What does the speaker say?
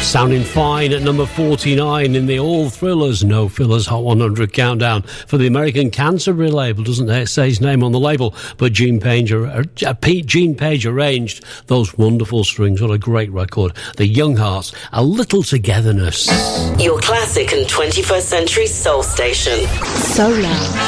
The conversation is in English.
Sounding fine at number 49 in the All Thrillers, No Fillers Hot 100 countdown for the American Canterbury label. Doesn't say his name on the label, but Gene Page arranged those wonderful strings. What a great record. The Young Hearts, A Little Togetherness. Your classic and 21st century soul station. Solar.